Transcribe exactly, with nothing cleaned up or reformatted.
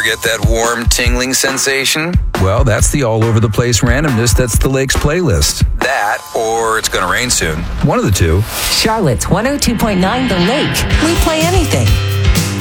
Ever get that warm, tingling sensation? Well, that's the all-over-the-place randomness that's the Lakes playlist. That, or it's gonna rain soon. One of the two. Charlotte's one oh two point nine The Lake. We play anything.